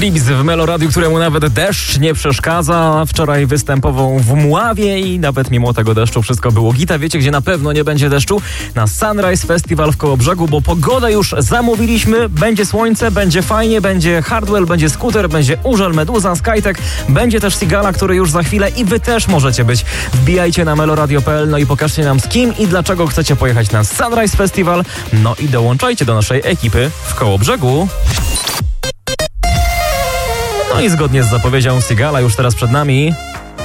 Trips w Meloradiu, któremu nawet deszcz nie przeszkadza. Wczoraj występował w Mławie i nawet mimo tego deszczu wszystko było gita. Wiecie, gdzie na pewno nie będzie deszczu? Na Sunrise Festival w Kołobrzegu, bo pogodę już zamówiliśmy. Będzie słońce, będzie fajnie, będzie Hardwell, będzie Scooter, będzie Urzel, Meduza, Skytek, będzie też Sigala, który już za chwilę i wy też możecie być. Wbijajcie na meloradio.pl, no i pokażcie nam z kim i dlaczego chcecie pojechać na Sunrise Festival. No i dołączajcie do naszej ekipy w Kołobrzegu. No i zgodnie z zapowiedzią Sigala już teraz przed nami